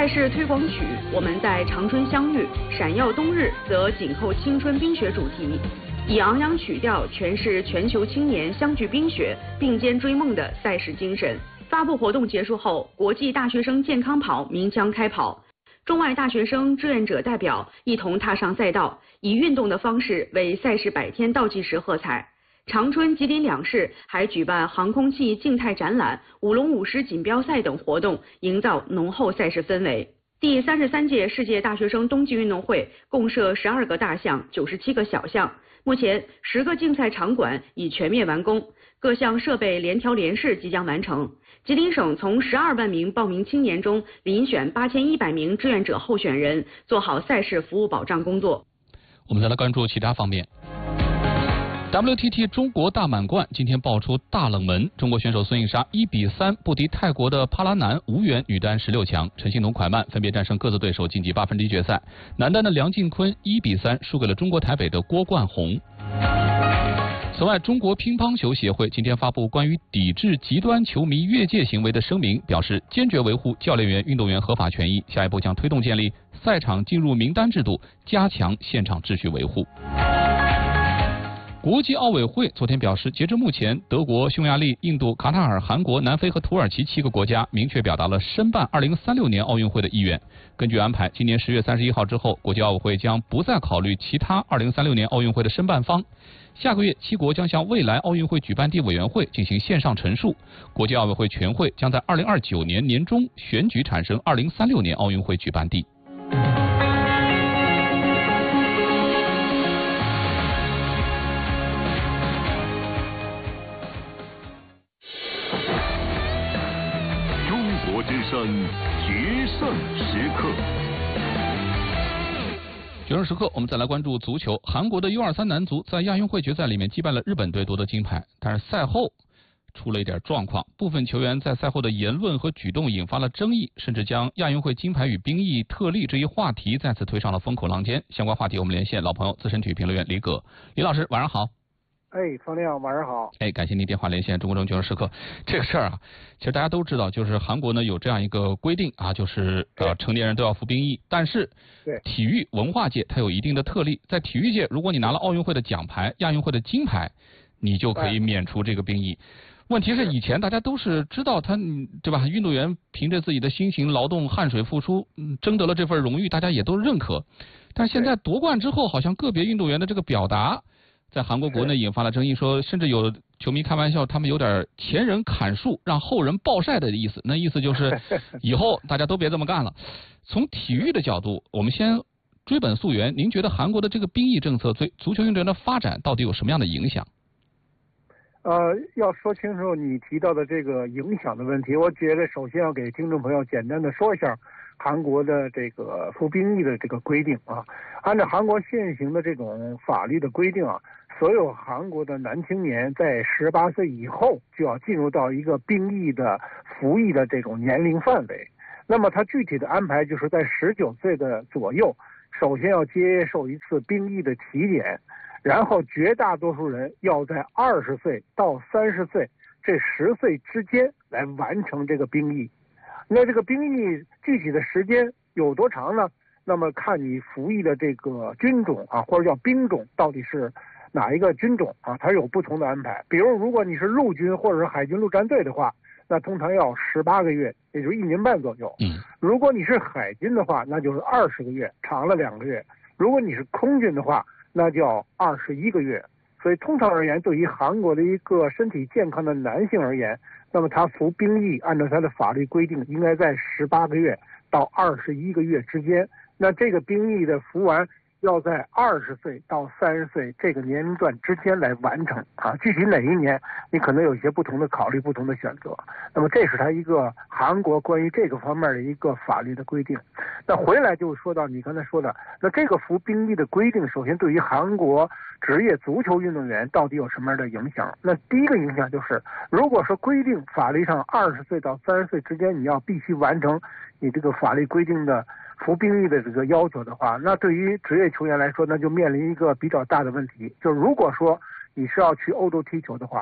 赛事推广曲《我们在长春相遇，闪耀冬日》则紧扣青春冰雪主题，以昂扬曲调诠释全球青年相聚冰雪、并肩追梦的赛事精神。发布活动结束后，国际大学生健康跑鸣枪开跑，中外大学生志愿者代表一同踏上赛道，以运动的方式为赛事100天倒计时喝彩。长春、吉林两市还举办航空器静态展览、舞龙舞狮锦标赛等活动，营造浓厚赛事氛围。第33届世界大学生冬季运动会共设12个大项、97个小项，目前10个竞赛场馆已全面完工，各项设备联调联试即将完成。吉林省从12万名报名青年中遴选8100名志愿者候选人，做好赛事服务保障工作。 我们再来关注其他方面。WTT 中国大满贯今天爆出大冷门，中国选手孙颖莎1比3不敌泰国的帕拉南，无缘女单16强。陈幸同、蒯曼分别战胜各自对手晋级8分之一决赛。男单的梁靖昆1比3输给了中国台北的郭冠宏。此外，中国乒乓球协会今天发布关于抵制极端球迷越界行为的声明，表示坚决维护教练员、运动员合法权益，下一步将推动建立赛场进入名单制度，加强现场秩序维护。国际奥委会昨天表示，截至目前，德国、匈牙利、印度、卡塔尔、韩国、南非和土耳其7个国家明确表达了申办2036年奥运会的意愿。根据安排，今年10月31号之后，国际奥委会将不再考虑其他2036年奥运会的申办方。下个月，7国将向未来奥运会举办地委员会进行线上陈述。国际奥委会全会将在2029年年中选举产生2036年奥运会举办地。 中国之声决胜时刻。 决胜时刻，我们再来关注足球。韩国的 U23 男足在亚运会决赛里面击败了日本队，夺得金牌。但是赛后出了一点状况，部分球员在赛后的言论和举动引发了争议，甚至将亚运会金牌与兵役特例这一话题再次推上了风口浪尖。相关话题我们连线老朋友资深体育评论员李葛。李老师晚上好。 方亮晚上好。 感谢您电话连线中国决胜时刻。这个事儿啊，其实大家都知道，就是韩国呢有这样一个规定啊，就是成年人都要服兵役，但是体育文化界它有一定的特例，在体育界，如果你拿了奥运会的奖牌、亚运会的金牌，你就可以免除这个兵役。问题是以前大家都是知道他，对吧？运动员凭着自己的辛勤劳动、汗水付出，争得了这份荣誉，大家也都认可。但是现在夺冠之后，好像个别运动员的这个表达，在韩国国内引发了争议，说甚至有球迷开玩笑，他们有点前人砍树让后人暴晒的意思。那意思就是以后大家都别这么干了。从体育的角度，我们先追本溯源，您觉得韩国的这个兵役政策对足球运动员的发展到底有什么样的影响？ 要说清楚你提到的这个影响的问题，我觉得首先要给听众朋友简单的说一下韩国的这个服兵役的这个规定啊。按照韩国现行的这种法律的规定啊，所有韩国的男青年在18岁以后就要进入到一个兵役的服役的这种年龄范围。那么它具体的安排就是在19岁的左右，首先要接受一次兵役的体检，然后绝大多数人要在20岁到30岁这10岁之间来完成这个兵役。那这个兵役具体的时间有多长呢？那么看你服役的这个军种啊，或者叫兵种到底是哪一个军种啊，它有不同的安排。比如如果你是陆军或者是海军陆战队的话，那通常要18个月，也就是1年半左右。如果你是海军的话，那就是20个月，长了2个月。如果你是空军的话，那就要21个月。所以通常而言，对于韩国的一个身体健康的男性而言，那么他服兵役按照他的法律规定，应该在18个月到21个月之间。那这个兵役的服完，要在20岁到30岁这个年龄段之间来完成啊。具体哪一年，你可能有一些不同的考虑、不同的选择。那么这是他一个韩国关于这个方面的一个法律的规定。那回来就说到你刚才说的，那这个服兵役的规定，首先对于韩国职业足球运动员到底有什么样的影响？那第一个影响就是，如果说规定法律上20岁到30岁之间你要必须完成你这个法律规定的服兵役的这个要求的话，那对于职业球员来说，那就面临一个比较大的问题，就是如果说你是要去欧洲踢球的话，那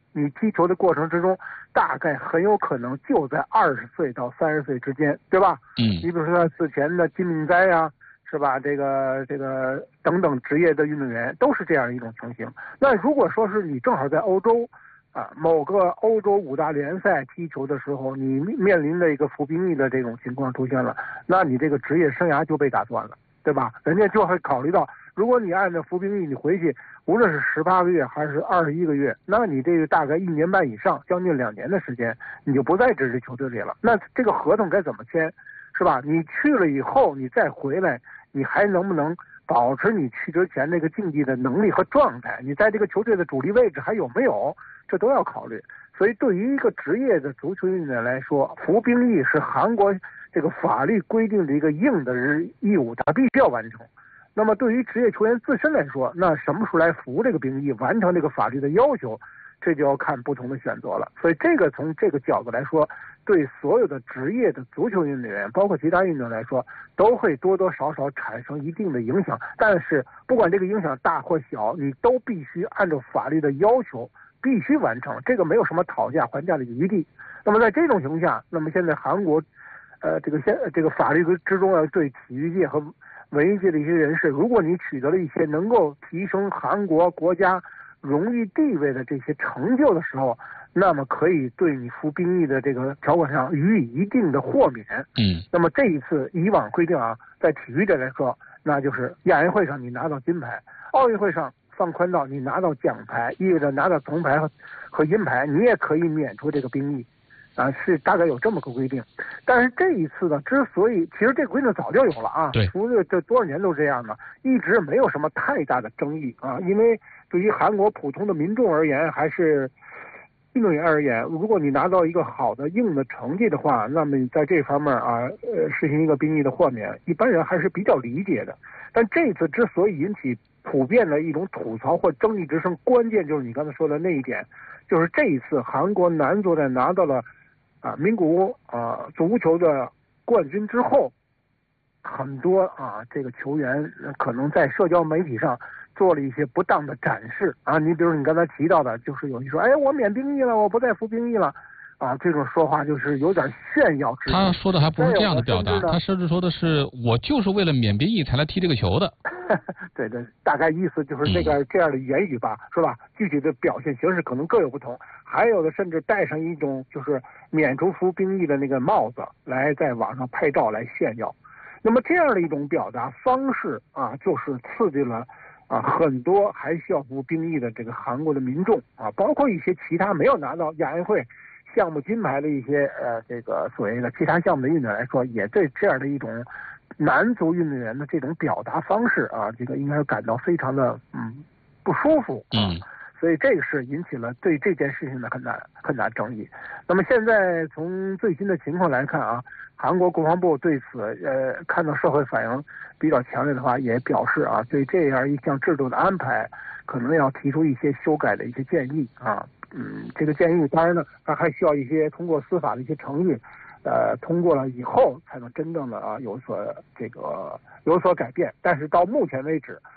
你踢球的过程之中，大概很有可能就在20岁到30岁之间，对吧？你比如说之前的金敏哉呀，是吧？这个等等职业的运动员都是这样一种情形。那如果说是你正好在欧洲某个欧洲5大联赛踢球的时候，你面临的一个服兵役的这种情况出现了，那你这个职业生涯就被打断了，对吧？人家就会考虑到，如果你按照服兵役你回去，无论是18个月还是21个月，那你这个大概1年半以上，将近2年的时间，你就不在这支球队里了。那这个合同该怎么签，是吧？你去了以后，你再回来，你还能不能保持你去之前那个竞技的能力和状态？你在这个球队的主力位置还有没有？这都要考虑。所以对于一个职业的足球运动员来说，服兵役是韩国这个法律规定的一个硬的义务，他必须要完成。那么对于职业球员自身来说，那什么时候来服这个兵役，完成这个法律的要求，这就要看不同的选择了。所以这个从这个角度来说，对所有的职业的足球运动员，包括其他运动来说，都会多多少少产生一定的影响。但是不管这个影响大或小，你都必须按照法律的要求必须完成，这个没有什么讨价还价的余地。那么在这种情况下，那么现在韩国这个法律之中对体育界和文艺界的一些人士，如果你取得了一些能够提升韩国国家荣誉地位的这些成就的时候，那么可以对你服兵役的这个条款上予以一定的豁免。那么这一次以往规定在体育界来说，那就是亚运会上你拿到金牌，奥运会上放宽到你拿到奖牌，意味着拿到铜牌和银牌，你也可以免除这个兵役。是大概有这么个规定。但是这一次呢，之所以其实这个规定早就有了除了这多少年都这样呢，一直没有什么太大的争议因为对于韩国普通的民众而言，还是运动员而言，如果你拿到一个好的硬的成绩的话，那么你在这方面实行一个兵役的豁免，一般人还是比较理解的。但这次之所以引起普遍的一种吐槽或争议之声，关键就是你刚才说的那一点，就是这一次韩国男足在拿到了名古屋足球的冠军之后，很多这个球员可能在社交媒体上做了一些不当的展示你比如你刚才提到的，就是有人说我免兵役了，我不再服兵役了这种说话就是有点炫耀之意。 他说的还不是这样的表达，他甚至说的是我就是为了免兵役才来踢这个球的。 对，大概意思就是这样的言语吧，是吧？具体的表现形式可能各有不同，还有的甚至戴上一种就是免除服兵役的那个帽子来在网上拍照来炫耀。那么这样的一种表达方式就是刺激了很多还需要服兵役的这个韩国的民众包括一些其他没有拿到亚运会项目金牌的一些这个所谓的其他项目的运动员来说，也对这样的一种男足运动员的这种表达方式这个应该感到非常的不舒服所以这个是引起了对这件事情的很大争议。那么现在从最新的情况来看韩国国防部对此看到社会反应比较强烈的话，也表示对这样一项制度的安排可能要提出一些修改的一些建议这个建议当然呢，它还需要一些通过司法的一些程序通过了以后才能真正的有所改变。但是到目前为止，